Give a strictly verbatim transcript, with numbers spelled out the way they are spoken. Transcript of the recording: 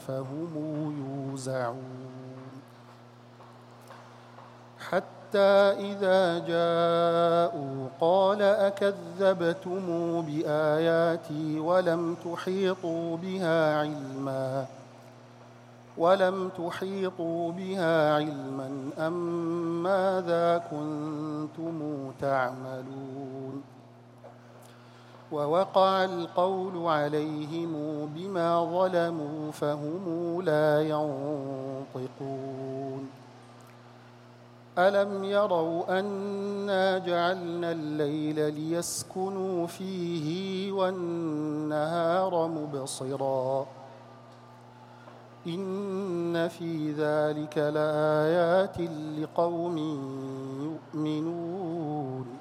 فهم يوزعون حتى إذا جاءوا قال أكذبتم بآياتي ولم تحيطوا بها علما ولم تحيطوا بها علما أم ماذا كنتم تعملون ووقع القول عليهم بما ظلموا فهم لا ينطقون ألم يروا أنا جعلنا الليل ليسكنوا فيه والنهار مبصرا إن في ذلك لآيات لقوم يؤمنون